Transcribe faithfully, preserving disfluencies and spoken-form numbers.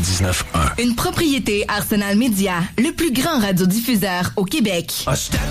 quatre-vingt-dix-neuf un. Une propriété Arsenal Média, le plus grand radiodiffuseur au Québec. A step